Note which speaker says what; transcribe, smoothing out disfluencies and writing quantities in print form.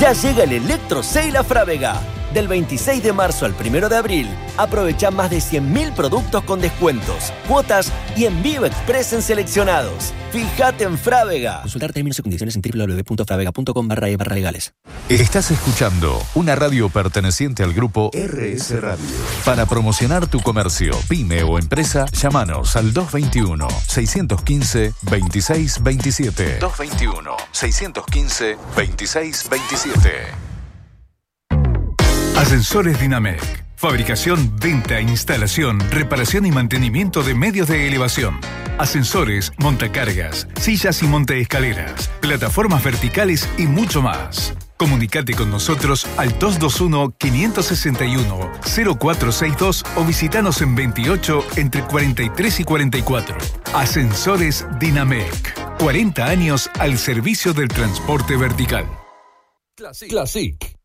Speaker 1: Ya llega el Electro Sale a Frávega. Del 26 de marzo al 1 de abril, aprovecha más de 100.000 productos con descuentos, cuotas y envío express en seleccionados. Fíjate en Frávega. Consultar términos y condiciones en www.fravega.com/e/legales.
Speaker 2: Estás escuchando una radio perteneciente al grupo RS Radio. Para promocionar tu comercio, pyme o empresa, llámanos al 221-615-2627. 221-615-2627.
Speaker 3: Ascensores Dinamec. Fabricación, venta, instalación, reparación y mantenimiento de medios de elevación. Ascensores, montacargas, sillas y montaescaleras, plataformas verticales y mucho más. Comunicate con nosotros al 221-561-0462 o visitanos en 28 entre 43 y 44. Ascensores Dinamec. 40 años al servicio del transporte vertical.
Speaker 4: Classic.